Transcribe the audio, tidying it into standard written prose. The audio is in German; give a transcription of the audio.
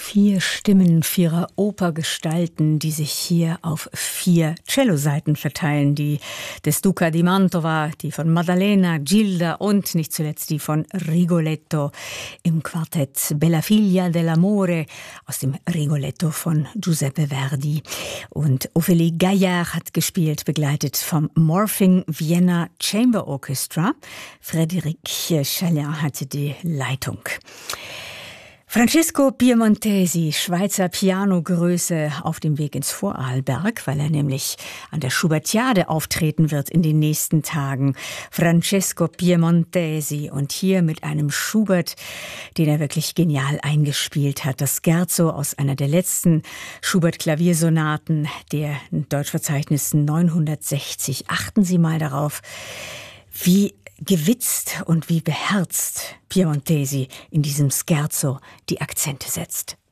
4 Stimmen, 4 Opergestalten, die sich hier auf 4 Celloseiten verteilen. Die des Duca di Mantova, die von Maddalena, Gilda und nicht zuletzt die von Rigoletto im Quartett Bella Figlia dell'Amore aus dem Rigoletto von Giuseppe Verdi. Und Ophélie Gaillard hat gespielt, begleitet vom Morphing Vienna Chamber Orchestra. Frédéric Chalin hatte die Leitung. Francesco Piemontesi, Schweizer Pianogröße, auf dem Weg ins Vorarlberg, weil er nämlich an der Schubertiade auftreten wird in den nächsten Tagen. Francesco Piemontesi und hier mit einem Schubert, den er wirklich genial eingespielt hat. Das Scherzo aus einer der letzten Schubert-Klaviersonaten, der Deutschverzeichnis 960. Achten Sie mal darauf, wie gewitzt und wie beherzt Piemontesi in diesem Scherzo die Akzente setzt.